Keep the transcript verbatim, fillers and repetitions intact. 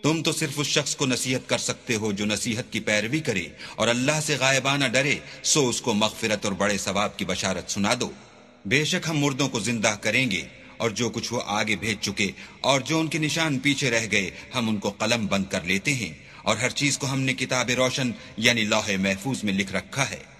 तुम तो सिर्फ उस शख्स को नसीहत कर सकते हो जो नसीहत की पैरवी करे और अल्लाह से गायबाना डरे, सो उसको मगफिरत और बड़े सवाब की बशारत सुना दो। बेशक हम मुर्दों को जिंदा करेंगे और जो कुछ वो आगे भेज चुके और जो उनके निशान पीछे रह गए हम उनको कलम बंद कर लेते हैं, और हर चीज को हमने किताब रोशन यानी लौहे महफूज में लिख रखा है।